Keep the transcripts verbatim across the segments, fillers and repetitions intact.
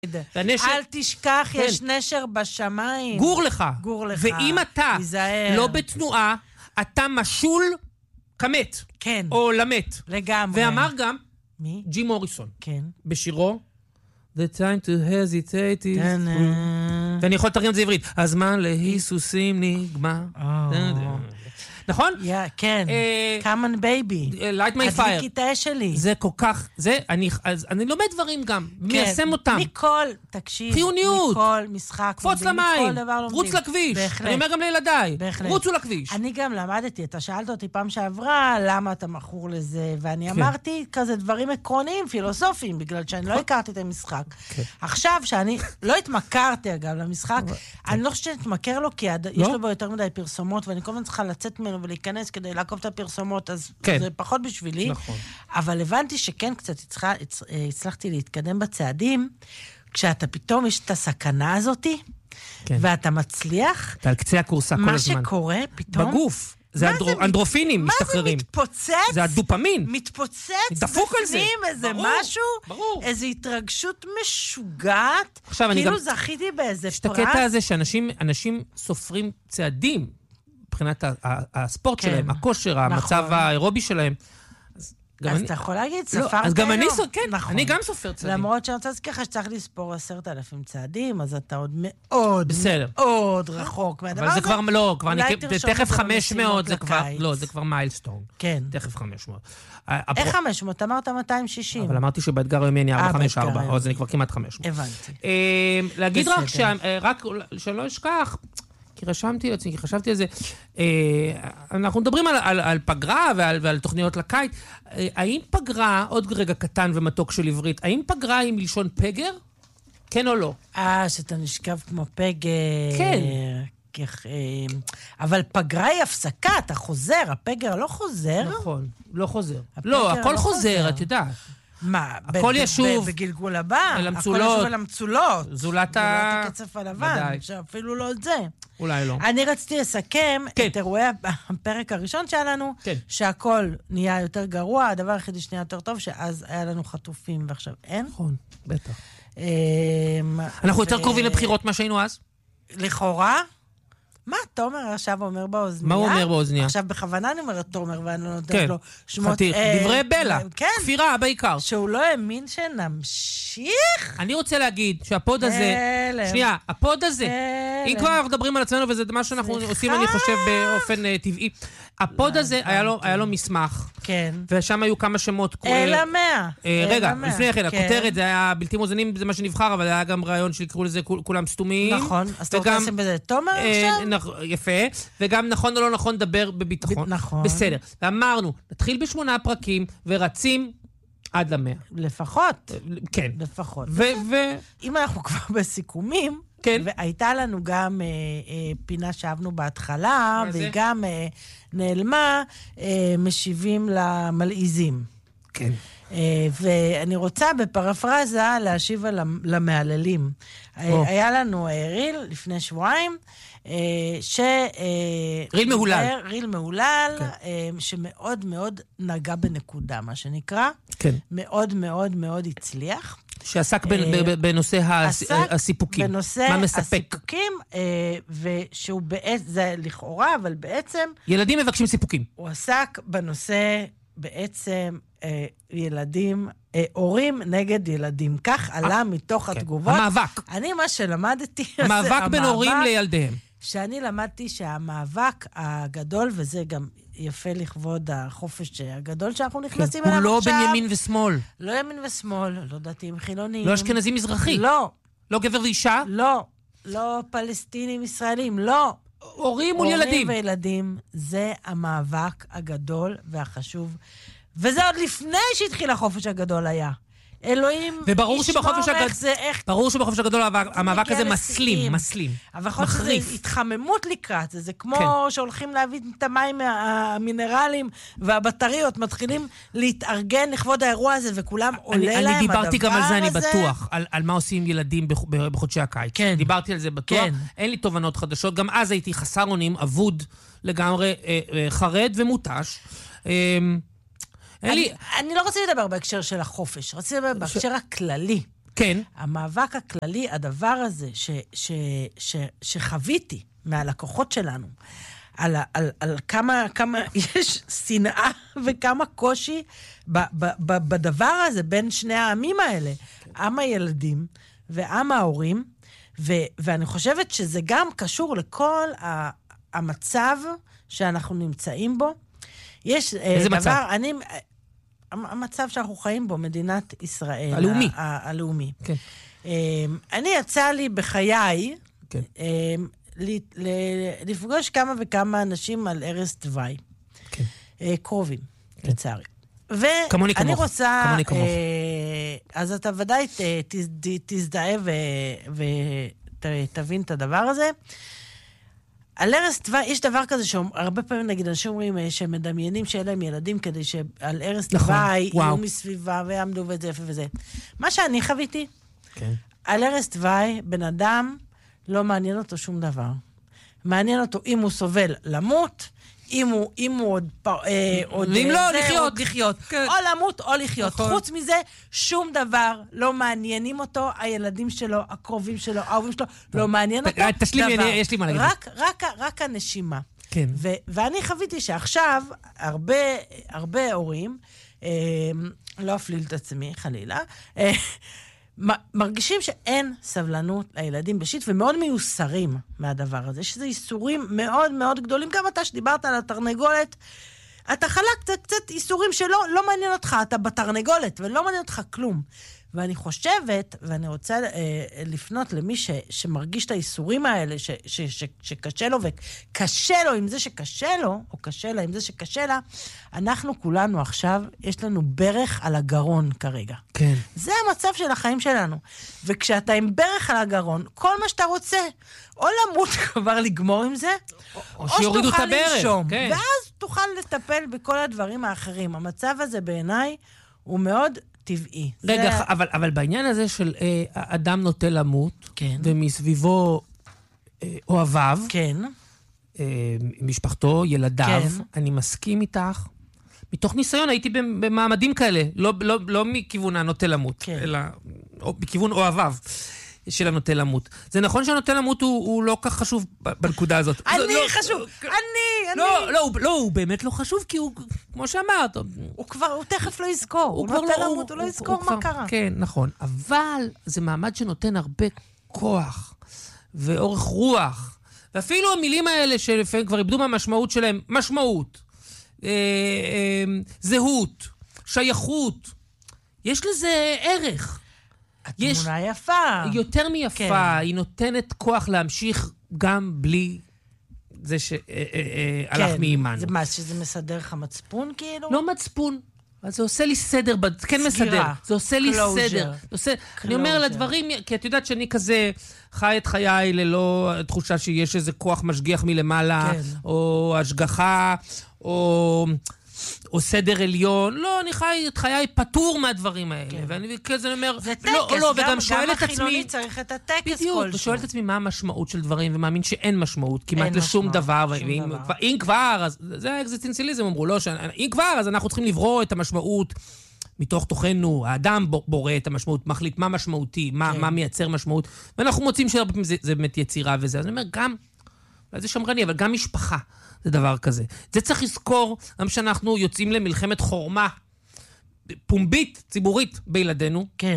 אל תשכח, יש נשר בשמיים. גור לך. גור לך. ואם אתה לא בתנועה, אתה משול כמת. כן. או למת. לגמרי. ואמר גם, מי? ג'ים מוריסון. כן. בשירו, The time to hesitate is through. ואני יכול לתרגם את זה עברית. הזמן להיסוסים נגמר. נכון? כן. Come on baby. Light my fire. הדליק איתה שלי. זה כל כך, זה, אני לומד דברים גם, מיישם אותם. מכל, תקשיב. חיוניות. מכל משחק. קפוץ למים. רוץ לכביש. אני אומר גם לילדיי. רוצו לכביש. אני גם למדתי, אתה שאלת אותי פעם שעברה, למה אתה מכור לזה, ואני אמרתי כזה דברים עקרוניים, פילוסופיים, בגלל שאני לא הכרתי את המשחק. עכשיו שאני לא התמכרתי אגב למשחק, אני לא חושבת להתמכר לו, כי יש לו בו יותר מדי פרסומות, ואני כל הזמן צריכה לצאת ממנו ולהיכנס כדי לעקוב את הפרסומות, אז זה פחות בשבילי. נכון. אבל הבנתי שכן, קצת הצלחתי להתקדם בצעדים, כשאתה פתאום יש את הסכנה הזאת, ואתה מצליח, אתה על קצה הקורסה כל הזמן. מה שקורה פתאום... בגוף. זה אנדרופינים משתחררים. מה זה מתפוצץ? זה הדופמין. מתפוצץ דפוק על זה. בפנים איזה משהו, ברור. איזו התרגשות משוגעת, כאילו זכיתי באיזה פרס. יש את הקטע הזה שאנשים סופרים צעדים, מבחינת הספורט שלהם, הכושר, המצב האירובי שלהם. אז אתה יכול להגיד, ספרת היום. אז גם אני, כן, אני גם סופר צעדים. למרות שאני רוצה להזכיר לך שצריך לספור עשרת אלפים צעדים, אז אתה עוד מאוד, בסדר. מאוד רחוק מהדבר הזה. אבל זה כבר, לא, כבר תכף חמש מאות, זה כבר, לא, זה כבר מיילסטון. כן. תכף חמש מאות. איך חמש מאות? אמרת מאתיים שישים. אבל אמרתי שבאתגר היומי אני ארבע חמש ארבע, אז אני כבר כמעט חמש מאות. הבנתי. להגיד רק שאני לא אשכח, כי רשמתי לעצמי, כי חשבתי על זה, אנחנו מדברים על, על, על פגרה ועל, ועל תוכניות לקיץ, האם פגרה, עוד רגע קטן ומתוק של עברית, האם פגרה היא מלשון פגר? כן או לא? אה, שאתה נשכב כמו פגר. כן. כך, אבל פגרה היא הפסקה, אתה חוזר, הפגר לא חוזר. נכון, לא חוזר. לא, הכל חוזר, את יודעת. מה? הכל ישוב. בגלגול הבא? אל המצולות. הכל ישוב אל המצולות. זולת ה... הקצף הלבן, שאפילו לא את זה. אולי לא. אני רציתי לסכם את אירועי הפרק הראשון שהיה לנו, שהכל נהיה יותר גרוע, הדבר היחידי שנהיה יותר טוב, שאז היה לנו חטופים, ועכשיו אין. נכון, בטח. אנחנו יותר קרובים לבחירות מה שהיינו אז? לכאורה? מה תומר עכשיו אומר באוזניה? מה הוא אומר באוזניה? עכשיו בכוונה אני אומרת תומר, ואני לא נותנת לו שמות... דברי בלה, כפירה בעיקר. שהוא לא האמין שנמשיך? אני רוצה להגיד שהפוד הזה... שנייה, הפוד הזה, אם כבר אנחנו מדברים על עצמנו, וזה מה שאנחנו עושים, אני חושב, באופן טבעי. הפוד הזה היה לו מסמך. כן. ושם היו כמה שמות... אל המאה. רגע, לפני כן, הכותרת, זה היה בלתי מוזנים, זה מה שנבחר, אבל היה גם רעיון שיקראו לזה כולם סתומים. נכון, אז אתה רוצה לשים בזה תומר עכשיו? יפה, וגם נכון או לא נכון דבר בביטחון. נכון. בסדר. ואמרנו, נתחיל בשמונה פרקים, ורצים עד למאה. לפחות. כן. לפחות. ו... אם אנחנו כבר בסיכומים, כן. והייתה לנו גם אה, אה, פינה שאהבנו בהתחלה, והיא גם אה, נעלמה, אה, משיבים למלעיזים. כן. אה, ואני רוצה בפרפרזה להשיב על המעללים. אה, היה לנו אה, ריל לפני שבועיים, אה, ש... אה, ריל מהולל. ריל מהולל, כן. אה, שמאוד מאוד נגע בנקודה, מה שנקרא. כן. מאוד מאוד מאוד הצליח. שעסק בנושא הסיפוקים. בנושא הסיפוקים, ושהוא בעצם, זה לכאורה, אבל בעצם... ילדים מבקשים סיפוקים. הוא עסק בנושא בעצם ילדים, הורים נגד ילדים. כך עלה מתוך התגובות. המאבק. אני מה שלמדתי... המאבק בין הורים לילדיהם. שאני למדתי שהמאבק הגדול, וזה גם... יפה לכבוד החופש הגדול שאנחנו נכנסים אליו עכשיו. הוא לא בין ימין ושמאל. לא ימין ושמאל, לא דתיים חילוניים. לא אשכנזי מזרחי. לא. לא גבר ואישה? לא. לא פלסטינים ישראלים, לא. הורים מול ילדים. הורים וילדים, זה המאבק הגדול והחשוב. וזה עוד לפני שהתחיל החופש הגדול היה. אלוהים וברור שבחופש הגדול, איך... ברור שבחופש הגדול המאבק הזה מסלים, מסלים. אבל יכול להיות שזה התחממות לקראת, זה כמו כן. שהולכים להביא את המים המינרליים והבטריות, מתחילים להתארגן לכבוד האירוע הזה, וכולם עולה אני, להם אני דיברתי גם על זה, אני הזה. בטוח, על, על מה עושים ילדים בחודשי הקיץ. כן. דיברתי על זה בטוח, כן. אין לי תובנות חדשות, גם אז הייתי חסר אונים, אבוד לגמרי, אה, אה, חרד ומוטש. אה, אני, לי... אני לא רציתי לדבר בהקשר של החופש, רציתי לדבר בהקשר הכללי. כן. המאבק הכללי, הדבר הזה ש, ש, ש, שחוויתי מהלקוחות שלנו, על, על, על כמה, כמה יש שנאה וכמה קושי ב, ב, ב, בדבר הזה בין שני העמים האלה, כן. עם הילדים ועם ההורים, ו, ואני חושבת שזה גם קשור לכל ה, המצב שאנחנו נמצאים בו. יש איזה דבר, מצב? אני, המצב שאנחנו חיים בו, מדינת ישראל. הלאומי. ה, ה, הלאומי. כן. אני יצא לי בחיי, כן. לפגוש כמה וכמה אנשים על ערש דווי. כן. קרובים, לצערי. כמוני כמוך. ואני רוצה... כמוני כמוך. אז אתה ודאי תזדהה ותבין את הדבר הזה. על ערש דווי, יש דבר כזה שהרבה פעמים נגיד אנשים אומרים שהם מדמיינים שיהיה להם ילדים כדי שעל ערש דווי יהיו מסביבה ויעמדו וזה וזה. מה שאני חוויתי, על ערש דווי, בן אדם לא מעניין אותו שום דבר. מעניין אותו אם הוא סובל למות, אם הוא, אם הוא עוד... ואם לא, לחיות. לחיות. או למות או לחיות. חוץ מזה, שום דבר לא מעניינים אותו, הילדים שלו, הקרובים שלו, האהובים שלו, לא מעניין אותו. תשלימי, יש לי מה להגיד. רק הנשימה. כן. ואני חוויתי שעכשיו, הרבה הורים, לא אפליל את עצמי, חלילה, מרגישים שאין סבלנות לילדים בשיט, ומאוד מיוסרים מהדבר הזה, שזה איסורים מאוד מאוד גדולים. גם אתה שדיברת על התרנגולת, אתה חלקת קצת איסורים שלא לא מעניין אותך, אתה בתרנגולת, ולא מעניין אותך כלום. ואני חושבת, ואני רוצה אה, לפנות למי ש, שמרגיש את האיסורים האלה, ש, ש, ש, שקשה לו, וקשה לו עם זה שקשה לו, או קשה לה עם זה שקשה לה, אנחנו כולנו עכשיו, יש לנו ברך על הגרון כרגע. כן. זה המצב של החיים שלנו. וכשאתה עם ברך על הגרון, כל מה שאתה רוצה, או למות כבר לגמור עם זה, או, או שיורידו את הברך. לנשום, כן. ואז תוכל לטפל בכל הדברים האחרים. המצב הזה בעיניי הוא מאוד... טבעי. רגע, זה... אבל, אבל בעניין הזה של אה, אדם נוטה למות, כן. ומסביבו אה, אוהביו, כן. אה, משפחתו, ילדיו, כן. אני מסכים איתך. מתוך ניסיון הייתי במעמדים כאלה, לא, לא, לא מכיוון הנוטה למות, כן. אלא או, מכיוון אוהביו של הנוטה למות. זה נכון שהנוטה למות הוא, הוא לא כך חשוב בנקודה הזאת. אני לא, חשוב, לא, אני, לא, אני. לא, הוא, לא, הוא באמת לא חשוב, כי הוא, כמו שאמרת, הוא כבר, הוא תכף לא יזכור. הוא, הוא נוטה למות, הוא לא יזכור מה כבר, קרה. כן, נכון. אבל זה מעמד שנותן הרבה כוח, ואורך רוח, ואפילו המילים האלה שלפעמים כבר איבדו מהמשמעות שלהם, משמעות, אה, אה, זהות, שייכות, יש לזה ערך. התמונה יפה. יותר מיפה, כן. היא נותנת כוח להמשיך גם בלי זה שהלך כן. מאימנו. זה מה, שזה מסדר לך מצפון כאילו? לא מצפון. אז זה עושה לי סדר, כן מסדר. זה עושה לי Closure. סדר. עושה, אני אומר לדברים, כי את יודעת שאני כזה חי את חיי ללא תחושה שיש איזה כוח משגיח מלמעלה, כן. או השגחה, או... או סדר עליון, לא, אני חי את חיי פטור מהדברים האלה. כן. ואני כזה אומר, זה טקס, לא, לא, גם, וגם שואל גם את עצמי... גם החילוני צריך את הטקס בדיוק, כלשהו. ושואל את עצמי מה המשמעות של דברים, ומאמין שאין משמעות, כמעט אין לשום משמעות, דבר. שום ואם, דבר. כבר, אם כבר, אז זה האקזיסטנציאליזם, אמרו, לא, אם כבר, אז אנחנו צריכים לברוא את המשמעות מתוך תוכנו, האדם בורא את המשמעות, מחליט מה משמעותי, מה, כן. מה מייצר משמעות, ואנחנו מוצאים שהרבה פעמים זה, זה באמת יצירה וזה. אז אני אומר, גם, זה שמרני, אבל גם משפחה. זה דבר כזה. זה צריך לזכור, גם שאנחנו יוצאים למלחמת חורמה, פומבית, ציבורית, בילדינו. כן.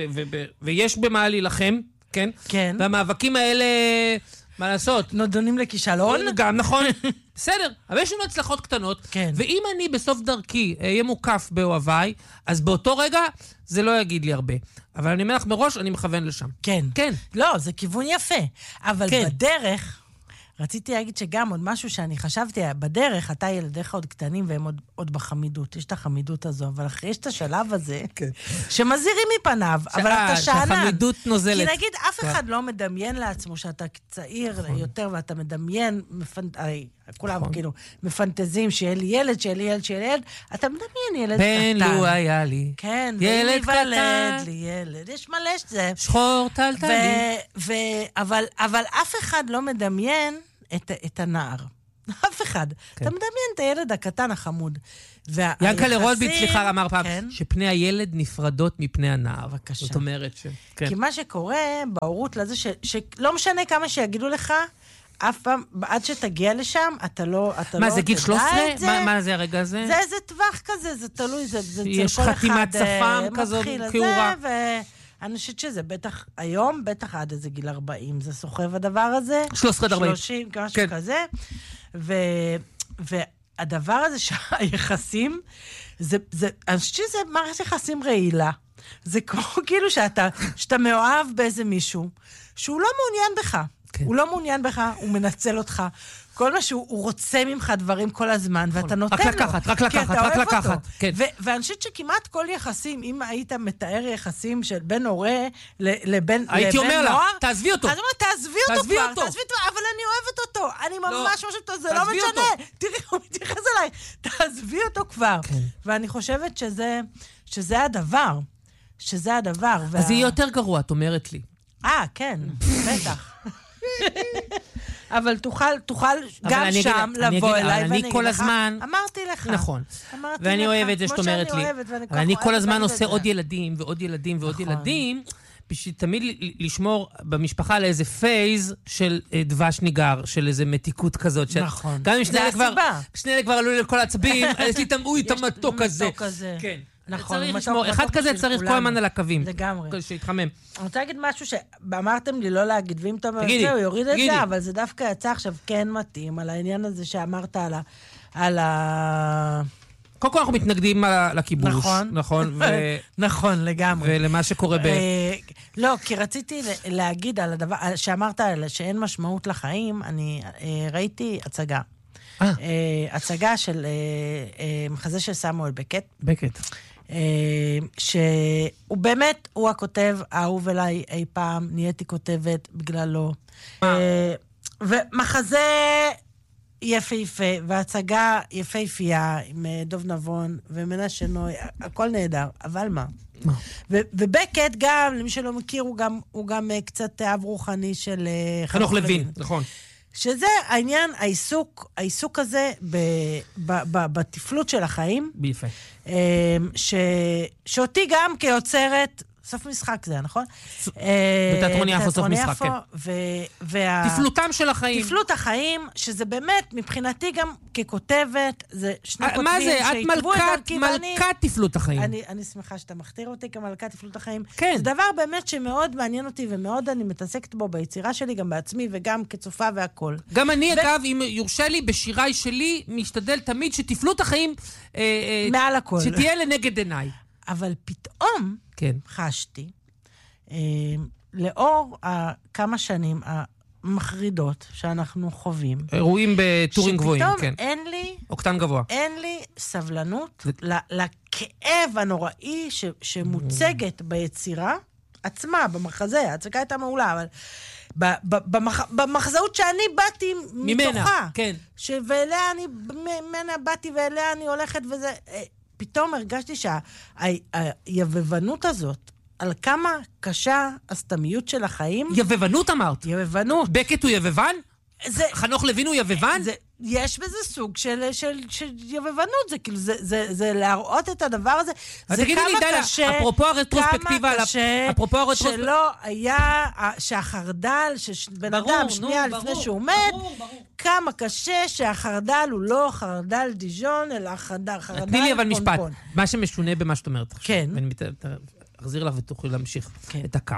ויש במה להילחם, כן? כן. והמאבקים האלה, מה לעשות? נודונים לכישלון? גם, נכון. בסדר, אבל יש לנו הצלחות קטנות. כן. ואם אני בסוף דרכי אהיה מוקף באוהביי, אז באותו רגע זה לא יגיד לי הרבה. אבל אני אומר לך מראש, אני מכוון לשם. כן. כן. לא, זה כיוון יפה. אבל כן. בדרך... רציתי להגיד שגם עוד משהו שאני חשבתי, בדרך, אתה ילדיך עוד קטנים והם עוד, עוד בחמידות, יש את החמידות הזו, אבל אחרי יש את השלב הזה, okay. שמזהירים מפניו, ש... אבל אתה שאנן. שהחמידות נוזלת. כי נגיד, אף אחד לא מדמיין לעצמו שאתה צעיר נכון. יותר, ואתה מדמיין, מפנ... הרי, כולם נכון. כאילו מפנטזים שיהיה לי ילד, שיהיה לי ילד, שיהיה לי ילד, אתה מדמיין ילד בן קטן. בן לו היה לי. כן, ילד קטן. לי ילד, יש מלא שזה. שחור טלטלי. ו... ו... אבל, אבל אף אחד לא מדמיין את, את הנער. אף אחד. אתה מדמיין את הילד הקטן החמוד. ינקלה רולביץ, סליחה, אמר פעם, שפני הילד נפרדות מפני הנער. בבקשה. זאת אומרת ש... כי מה שקורה בהורות לזה, שלא משנה כמה שיגידו לך, אף פעם, עד שתגיע לשם, אתה לא תדע את זה. מה, זה גיל שלוש עשרה? מה זה הרגע הזה? זה איזה טווח כזה, זה תלוי, זה אצל כל אחד. יש חתימת שפם כזאת, קיורה. אני חושבת שזה בטח, היום, בטח עד איזה גיל ארבעים, זה סוחב הדבר הזה. שלוש עשרה עד ארבעים. שלושים, משהו כזה. והדבר הזה שהיחסים, אני חושבת שזה מערכת יחסים רעילה. זה כמו כאילו שאתה מאוהב באיזה מישהו, שהוא לא מעוניין בך. הוא לא מעוניין בך, הוא מנצל אותך. כל מה שהוא רוצה ממך דברים כל הזמן, ואתה נותן לו. רק לקחת, רק לקחת, רק לקחת. ואני חושבת שכמעט כל יחסים, אם היית מתאר יחסים של בין הורה לבין נוער, הייתי אומר לה, תעזבי אותו. אז הוא אומר, תעזבי אותו כבר, תעזבי אותו, אבל אני אוהבת אותו, אני ממש חושבת אותו, זה לא משנה. תראי, הוא מתייחס אליי, תעזבי אותו כבר. ואני חושבת שזה הדבר, שזה הדבר. אז זה יהיה יותר גרוע, את אומרת לי. אה, כן, בטח. אבל תוכל, תוכל גם שם לבוא אליי, ואני אגיד לך, אמרתי לך. נכון. ואני אוהבת זה שאת אומרת לי. אבל אני כל הזמן עושה עוד ילדים, ועוד ילדים, ועוד ילדים, בשביל תמיד לשמור במשפחה לאיזה פייז של דבש ניגר, של איזה מתיקות כזאת. נכון. גם אם שני אלה כבר עלו לכל עצבים, יש לי תמאו את המתוק הזה. כן. נכון, צריך לשמור, אחד כזה צריך כל הזמן על הקווים. לגמרי. שיתחמם. אני רוצה להגיד משהו שאמרתם לי לא להגיד, ואם אתה אומר, זהו, יוריד את זה, אבל זה דווקא יצא עכשיו כן מתאים, על העניין הזה שאמרת על ה... קודם כל אנחנו מתנגדים לכיבוש. נכון. נכון. נכון, לגמרי. ולמה שקורה ב... לא, כי רציתי להגיד על הדבר, שאמרת שאין משמעות לחיים, אני ראיתי הצגה. הצגה של מחזה של סמואל בקט. בקט. שהוא באמת, הוא הכותב, האהוב אליי אי פעם, נהייתי כותבת בגללו. ומחזה יפהפה, והצגה יפהפייה עם דוב נבון ומנשה נוי, הכל נהדר, אבל מה? ובקט גם, למי שלא מכיר, הוא גם קצת אב רוחני של חנוך לוין, נכון. שזה העניין, העיסוק, העיסוק הזה ב, ב, ב, בתפלות של החיים. ביפה. ש, שאותי גם כיוצרת, סוף משחק זה, נכון? בתיאטרון יפו, סוף משחק, כן. וה... תפלותם של החיים. תפלות החיים, שזה באמת, מבחינתי גם ככותבת, זה שני כותבים שהתקבו את דרכי, מה זה? את מלכת תפלות החיים. אני, אני שמחה שאתה מכתיר אותי כמלכת תפלות החיים. כן. זה דבר באמת שמאוד מעניין אותי, ומאוד אני מתעסקת בו ביצירה שלי, גם בעצמי, וגם כצופה והכל. גם אני, ו... אגב, אם יורשה לי, בשיריי שלי, משתדל תמיד שתפלות החיים... מעל הכל. שתהיה לנגד עיניי. אבל פתאום כן. חשתי, אה, לאור כמה שנים המחרידות שאנחנו חווים, אירועים בטורים גבוהים, כן. שפתאום אין לי, אוקטן גבוה. אין לי סבלנות ל- לכאב הנוראי ש- שמוצגת ביצירה עצמה, במחזה, ההצגה הייתה מעולה, אבל במח... במחזאות שאני באתי ממנה, מתוכה, כן. שאליה אני, ממנה באתי ואליה אני הולכת וזה... פתאום הרגשתי שהיבבנות הזאת, על כמה קשה הסתמיות של החיים... יבבנות אמרת? יבבנות. בקט הוא יבבן? זה, חנוך לוין הוא יבבן? זה, יש בזה סוג של, של, של יבבנות, זה כאילו, זה, זה, זה להראות את הדבר הזה. זה כמה לי, קשה, אפרופו הרטרוספקטיבה, כמה קשה, אפרופו הרטרוספק... שלא היה, שהחרדל, שבן אדם שנייה נו, לפני ברור, שהוא מת, ברור, ברור. כמה קשה שהחרדל הוא לא חרדל דיז'ון, אלא חרדל פונפון. תני לי אבל משפט, מה שמשונה במה שאת אומרת עכשיו. כן. ואני אחזיר לך ותוכלי להמשיך כן. את הקו.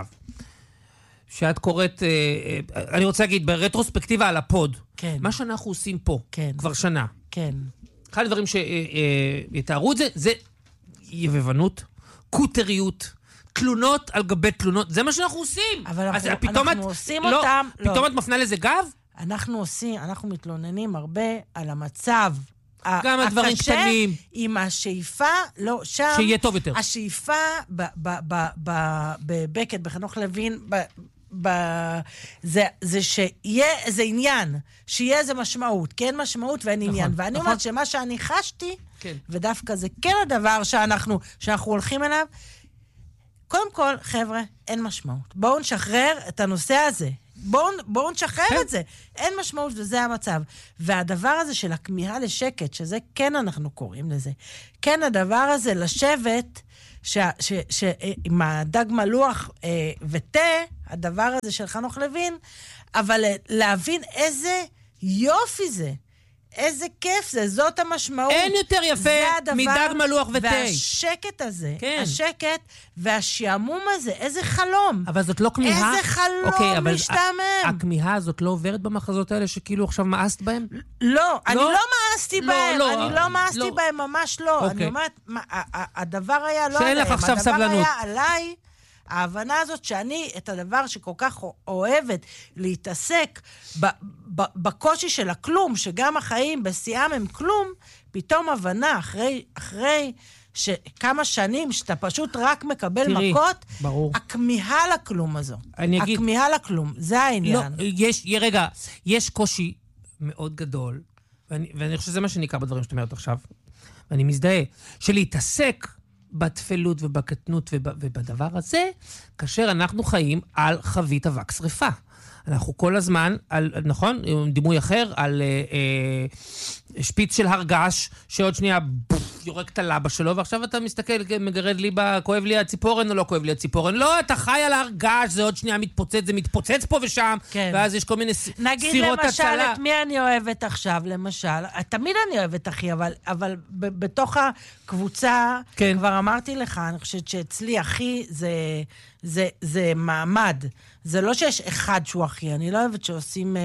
שאת קוראת, אני רוצה להגיד, ברטרוספקטיבה על הפוד, כן. מה שאנחנו עושים פה, כן. כבר שנה. כן. אחד הדברים שיתארו את זה, זה יבבנות, קוטריות, תלונות על גבי תלונות, זה מה שאנחנו עושים. אבל אנחנו, אנחנו את, עושים לא, אותם... פתאום לא. את מפנה לזה גב? אנחנו עושים, אנחנו מתלוננים הרבה על המצב גם הדברים קטנים. עם השאיפה, לא, שם... שיהיה טוב יותר. השאיפה בבקט, בחנוך לוין, ב, זה, זה שיהיה איזה עניין, שיהיה איזה משמעות, כי אין משמעות ואין נכון, עניין. ואני נכון. אומרת שמה שאני חשתי, כן. ודווקא זה כן הדבר שאנחנו, שאנחנו הולכים אליו, קודם כל, חבר'ה, אין משמעות. בואו נשחרר את הנושא הזה. בואו, בואו נשחרר את זה. אין משמעות, וזה המצב. והדבר הזה של הכמיהה לשקט, שזה כן אנחנו קוראים לזה, כן הדבר הזה לשבת, שעם הדג מלוח אה, ותה, הדבר הזה של חנוך לוין, אבל להבין איזה יופי זה, איזה כיף זה, זאת המשמעות. אין יותר יפה מדג מלוח ותה. והשקט הזה, כן. השקט והשעמום הזה, איזה חלום. אבל זאת לא כמיהה. איזה חלום okay, משתעמם. הכמיהה הזאת לא עוברת במחזות האלה שכאילו עכשיו מאסת בהם? לא, לא? אני לא מאסתי לא, בהם, לא, אני לא מאסתי לא. בהם, ממש לא. Okay. אני אומרת, מה, הדבר היה לא עליהם, הדבר סבלנות. היה עליי, ההבנה הזאת שאני את הדבר שכל כך אוהבת להתעסק ב, ב, בקושי של הכלום, שגם החיים בשיאם הם כלום, פתאום הבנה אחרי, אחרי שכמה שנים שאתה פשוט רק מקבל תראי, מכות, ברור. הכמיהה לכלום הזו. אני אגיד... הכמיהה לכלום, זה העניין. לא, יש, רגע, יש קושי מאוד גדול, ואני, ואני חושב שזה מה שנקרא בדברים שאת אומרת עכשיו, ואני מזדהה, שלהתעסק בתפלות ובקטנות ובדבר הזה, כאשר אנחנו חיים על חבית אבק שריפה. אנחנו כל הזמן, על, נכון? דימוי אחר, על אה, אה, שפיץ של הרגש, שעוד שנייה בוף, יורק את הלבה שלו, ועכשיו אתה מסתכל, מגרד ליבה, כואב לי הציפורן או לא כואב לי הציפורן? לא, אתה חי על הרגש, זה עוד שנייה מתפוצץ, זה מתפוצץ פה ושם, כן. ואז יש כל מיני ס... נגיד למשל, הצלה. את מי אני אוהבת עכשיו, למשל? תמיד אני אוהבת אחי, אבל, אבל ב- בתוך הקבוצה, כן. כבר אמרתי לך, אני חושבת שאצלי אחי זה, זה, זה מעמד. זה לא שיש אחד שהוא אחי, אני לא אוהבת שעושים אה,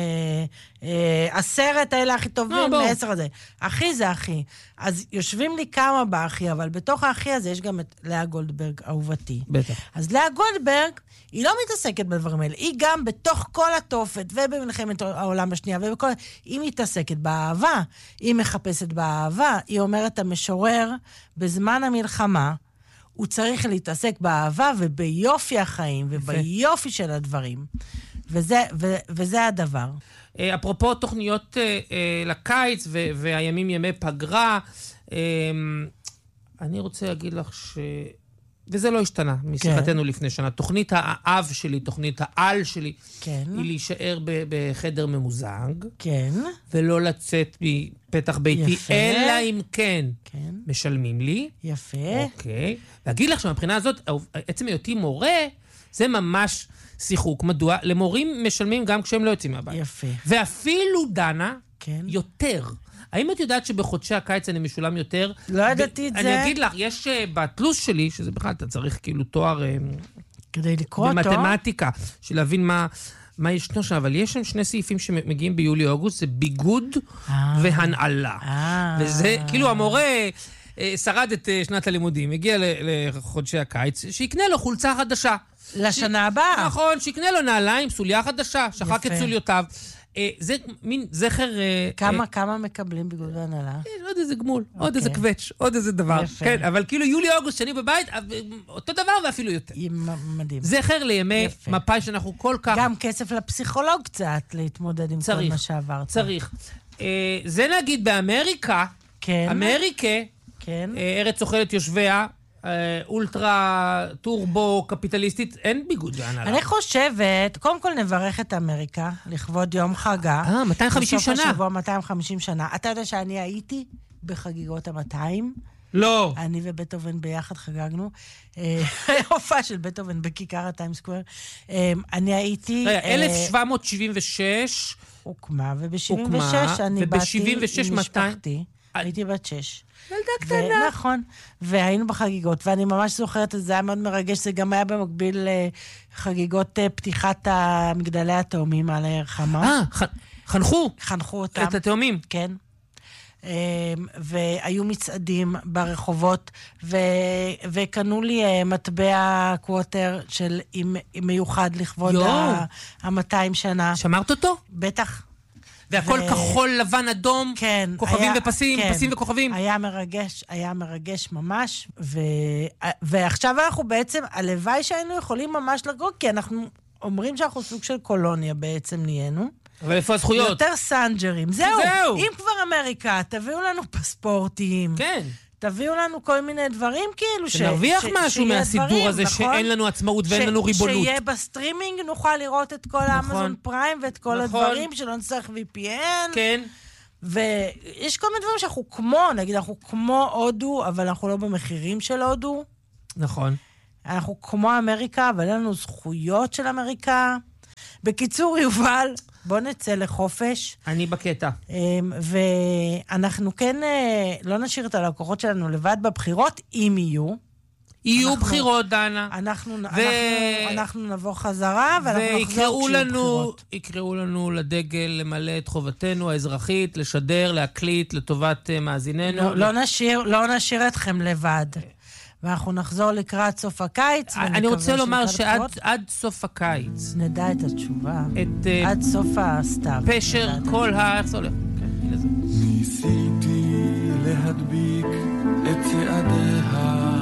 אה, עשרת האלה הכי טובים מעשר הזה. אחי זה אחי. אז יושבים לי כמה באחי, אבל בתוך האחי הזה יש גם את לאה גולדברג, אהובתי. בטח. אז לאה גולדברג, היא לא מתעסקת בדברים האלה. היא גם בתוך כל התופת, ובמלחמת העולם השנייה, ובכל... היא מתעסקת באהבה. היא מחפשת באהבה. היא אומרת, המשורר, בזמן המלחמה, הוא צריך להתעסק באהבה וביופי החיים, וביופי של הדברים. וזה, ו, וזה הדבר. אפרופו תוכניות לקיץ, והימים ימי פגרה, אני רוצה להגיד לך ש... וזה לא השתנה משיחתנו לפני שנה. תוכנית האב שלי, תוכנית העל שלי, כן. היא להישאר ב- בחדר ממוזג, כן. ולא לצאת מפתח ביתי, יפה. אלא אם כן, כן. משלמים לי. יפה. אוקיי. להגיד לך שמבחינה הזאת, עצם היותי מורה, זה ממש שיחוק. מדוע? למורים משלמים גם כשהם לא יוצאים מהבית. יפה. ואפילו, דנה, כן. יותר. האם את יודעת שבחודשי הקיץ אני משולם יותר? לא ידעתי את זה. אני אגיד לך, יש בתלוש שלי, שזה בכלל, אתה צריך כאילו תואר... כדי לקרוא אותו. במתמטיקה, של להבין מה, מה ישנו שם, אבל יש שם שני סעיפים שמגיעים ביולי-אוגוסט, זה ביגוד והנעלה. וזה, כאילו המורה שרד את שנת הלימודים, הגיע לחודשי הקיץ, שיקנה לו חולצה חדשה. לשנה הבאה. נכון, שיקנה לו נעליים, סוליה חדשה, שחק את סוליותיו. זה מין זכר... כמה, כמה מקבלים בגלל הנהלה? עוד איזה גמול, עוד איזה קווץ', עוד איזה דבר. כן, אבל כאילו יולי-אוגוסט שאני בבית, אותו דבר ואפילו יותר. מדהים. זכר לימי מפאי שאנחנו כל כך... גם כסף לפסיכולוג קצת להתמודד עם כל מה שעברת. צריך. זה נגיד באמריקה, אמריקה, ארץ אוכלת יושביה, אולטרה טורבו קפיטליסטית, אין ביגוד והנהלה. אני חושבת, קודם כל נברך את אמריקה, לכבוד יום חגה. אה, מאתיים וחמישים שנה. בסוף השבוע, מאתיים וחמישים שנה. אתה יודע שאני הייתי בחגיגות ה-מאתיים? לא. אני ובטהובן ביחד חגגנו. הופעה של בטהובן בכיכר הטיים סקוואר. אני הייתי... אלף שבע מאות שבעים ושש. הוקמה, וב-שבעים ושש אני באתי עם משפחתי. הייתי בת שש. ילדה קטנה. נכון. והיינו בחגיגות, ואני ממש זוכרת את זה, היה מאוד מרגש, זה גם היה במקביל לחגיגות פתיחת המגדלי התאומים על הרחמה. אה, חנכו. חנכו אותם. את התאומים. כן. והיו מצעדים ברחובות, וקנו לי מטבע קווטר של מיוחד לכבוד ה-מאתיים שנה. שמרת אותו? בטח. והכל כחול, לבן, אדום, כן, כוכבים היה, ופסים, כן, פסים וכוכבים. היה מרגש, היה מרגש ממש, ו... ועכשיו אנחנו בעצם, הלוואי שהיינו יכולים ממש לגור, כי אנחנו אומרים שאנחנו סוג של קולוניה בעצם נהיינו. אבל איפה הזכויות? יותר סנג'רים. זהו, זהו. אם כבר אמריקה, תביאו לנו פספורטים. כן. תביאו לנו כל מיני דברים כאילו, שנרוויח משהו מהסידור הזה, שאין לנו עצמאות ואין לנו ריבונות. שיהיה בסטרימינג, נוכל לראות את כל האמזון פריים ואת כל הדברים, שלא נצטרך וי פי אן. כן. ויש כל מיני דברים שאנחנו כמו, נגיד, אנחנו כמו הודו, אבל אנחנו לא במחירים של הודו. נכון. אנחנו כמו אמריקה, אבל אין לנו זכויות של אמריקה. בקיצור, יובל, בוא נצא לחופש. אני בקטע. ואנחנו כן לא נשאיר את הלקוחות שלנו לבד בבחירות, אם יהיו. יהיו בחירות, דנה. אנחנו, ו... אנחנו, אנחנו נבוא חזרה, ואנחנו נחזור כשיהיו בחירות. יקראו לנו לדגל למלא את חובתנו האזרחית, לשדר, להקליט לטובת מאזיננו. לא, לא, נשאיר, לא נשאיר אתכם לבד. ואנחנו נחזור לקראת סוף הקיץ. אני רוצה לומר שעד סוף הקיץ... נדע את התשובה. את... עד סוף הסתיו. פשר כל ה... איך זה הולך? ניסיתי להדביק את צעדיה